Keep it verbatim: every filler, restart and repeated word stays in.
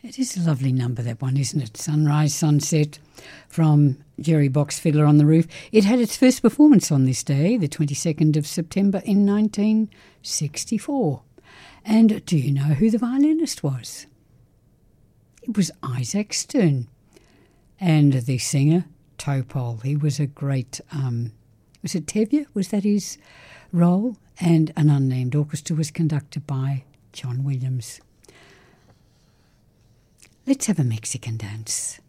It is a lovely number, that one, isn't it? Sunrise, Sunset from Jerry Box Fiddler on the Roof. It had its first performance on this day, the twenty-second of September in nineteen sixty-four. And do you know who the violinist was? It was Isaac Stern. And the singer, Topol. He was a great, um, was it Tevye? Was that his role? And an unnamed orchestra was conducted by John Williams. Let's have a Mexican dance.